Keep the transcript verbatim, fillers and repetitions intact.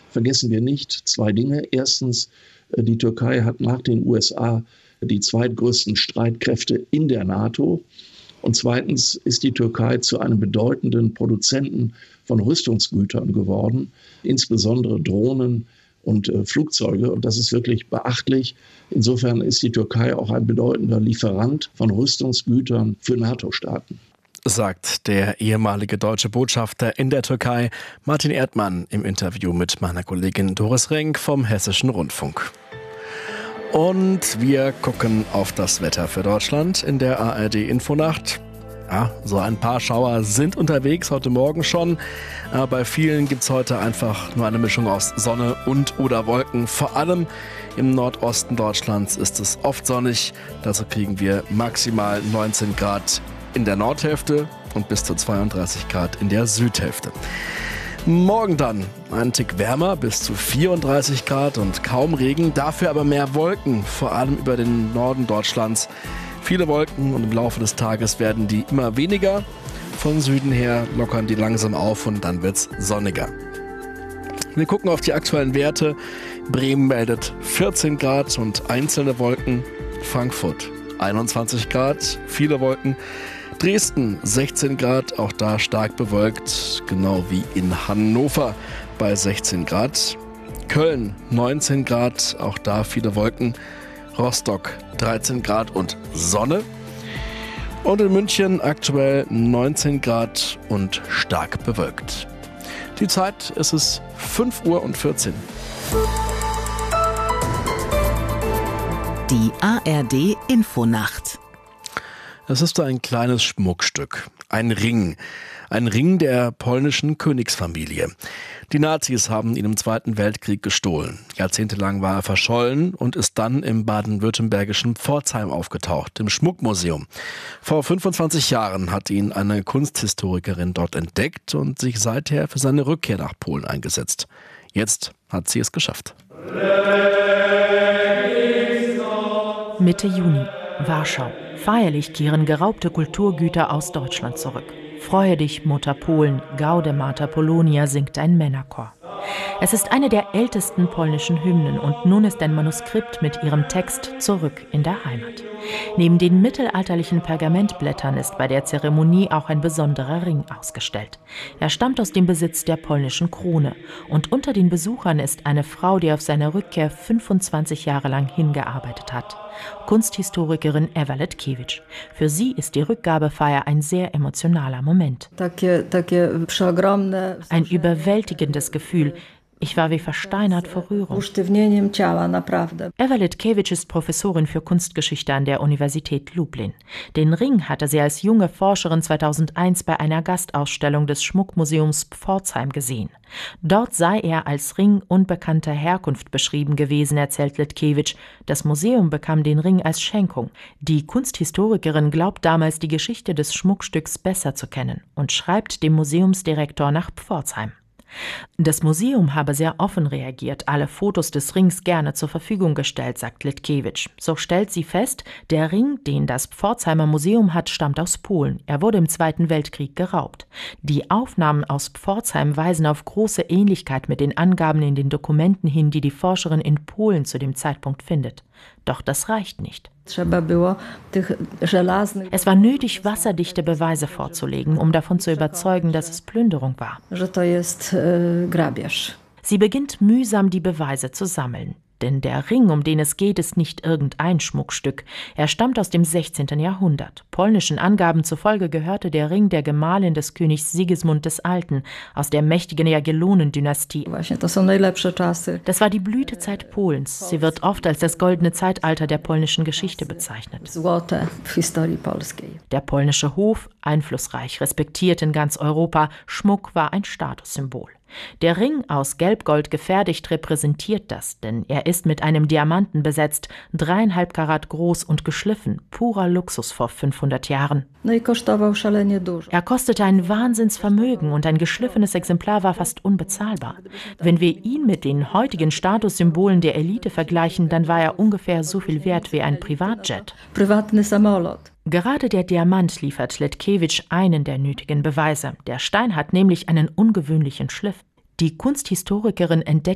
vergessen wir nicht zwei Dinge. Erstens, die Türkei hat nach den U S A die zweitgrößten Streitkräfte in der NATO. Und zweitens ist die Türkei zu einem bedeutenden Produzenten von Rüstungsgütern geworden, insbesondere Drohnen und äh, Flugzeuge. Und das ist wirklich beachtlich. Insofern ist die Türkei auch ein bedeutender Lieferant von Rüstungsgütern für NATO-Staaten. Sagt der ehemalige deutsche Botschafter in der Türkei, Martin Erdmann, im Interview mit meiner Kollegin Doris Renk vom Hessischen Rundfunk. Und wir gucken auf das Wetter für Deutschland in der A R D-Infonacht. Ja, so ein paar Schauer sind unterwegs, heute Morgen schon. Aber bei vielen gibt es heute einfach nur eine Mischung aus Sonne und oder Wolken. Vor allem im Nordosten Deutschlands ist es oft sonnig. Dazu kriegen wir maximal neunzehn Grad in der Nordhälfte und bis zu zweiunddreißig Grad in der Südhälfte. Morgen dann ein Tick wärmer, bis zu vierunddreißig Grad und kaum Regen, dafür aber mehr Wolken, vor allem über den Norden Deutschlands. Viele Wolken und im Laufe des Tages werden die immer weniger. Von Süden her lockern die langsam auf und dann wird's sonniger. Wir gucken auf die aktuellen Werte. Bremen meldet vierzehn Grad und einzelne Wolken. Frankfurt einundzwanzig Grad, viele Wolken. Dresden sechzehn Grad, auch da stark bewölkt, genau wie in Hannover bei sechzehn Grad. Köln neunzehn Grad, auch da viele Wolken. Rostock dreizehn Grad und Sonne. Und in München aktuell neunzehn Grad und stark bewölkt. Die Zeit ist es fünf Uhr und vierzehn. Die A R D-Infonacht. Es ist ein kleines Schmuckstück, ein Ring, ein Ring der polnischen Königsfamilie. Die Nazis haben ihn im Zweiten Weltkrieg gestohlen. Jahrzehntelang war er verschollen und ist dann im baden-württembergischen Pforzheim aufgetaucht, im Schmuckmuseum. Vor fünfundzwanzig Jahren hat ihn eine Kunsthistorikerin dort entdeckt und sich seither für seine Rückkehr nach Polen eingesetzt. Jetzt hat sie es geschafft. Mitte Juni, Warschau. Feierlich kehren geraubte Kulturgüter aus Deutschland zurück. Freue dich, Mutter Polen, Gaude Mater Polonia singt ein Männerchor. Es ist eine der ältesten polnischen Hymnen und nun ist ein Manuskript mit ihrem Text zurück in der Heimat. Neben den mittelalterlichen Pergamentblättern ist bei der Zeremonie auch ein besonderer Ring ausgestellt. Er stammt aus dem Besitz der polnischen Krone und unter den Besuchern ist eine Frau, die auf seine Rückkehr fünfundzwanzig Jahre lang hingearbeitet hat. Kunsthistorikerin Ewa Letkiewicz. Für sie ist die Rückgabefeier ein sehr emotionaler Moment. Ein überwältigendes Gefühl. Ich war wie versteinert vor Rührung. Ewa Letkiewicz ist Professorin für Kunstgeschichte an der Universität Lublin. Den Ring hatte sie als junge Forscherin zweitausendeins bei einer Gastausstellung des Schmuckmuseums Pforzheim gesehen. Dort sei er als Ring unbekannter Herkunft beschrieben gewesen, erzählt Letkiewicz. Das Museum bekam den Ring als Schenkung. Die Kunsthistorikerin glaubt damals, die Geschichte des Schmuckstücks besser zu kennen und schreibt dem Museumsdirektor nach Pforzheim. Das Museum habe sehr offen reagiert, alle Fotos des Rings gerne zur Verfügung gestellt, sagt Letkiewicz. So stellt sie fest, der Ring, den das Pforzheimer Museum hat, stammt aus Polen. Er wurde im Zweiten Weltkrieg geraubt. Die Aufnahmen aus Pforzheim weisen auf große Ähnlichkeit mit den Angaben in den Dokumenten hin, die die Forscherin in Polen zu dem Zeitpunkt findet. Doch das reicht nicht. Es war nötig, wasserdichte Beweise vorzulegen, um davon zu überzeugen, dass es Plünderung war. Sie beginnt mühsam, die Beweise zu sammeln. Denn der Ring, um den es geht, ist nicht irgendein Schmuckstück. Er stammt aus dem sechzehnten Jahrhundert. Polnischen Angaben zufolge gehörte der Ring der Gemahlin des Königs Sigismund des Alten aus der mächtigen Jagiellonendynastie. Das war die Blütezeit Polens. Sie wird oft als das goldene Zeitalter der polnischen Geschichte bezeichnet. Der polnische Hof, einflussreich, respektiert in ganz Europa, Schmuck war ein Statussymbol. Der Ring, aus Gelbgold gefertigt, repräsentiert das, denn er ist mit einem Diamanten besetzt, dreieinhalb Karat groß und geschliffen, purer Luxus vor fünfhundert Jahren. Er kostete ein Wahnsinnsvermögen und ein geschliffenes Exemplar war fast unbezahlbar. Wenn wir ihn mit den heutigen Statussymbolen der Elite vergleichen, dann war er ungefähr so viel wert wie ein Privatjet. Gerade der Diamant liefert Letkiewicz einen der nötigen Beweise. Der Stein hat nämlich einen ungewöhnlichen Schliff. Die Kunsthistorikerin entdeckt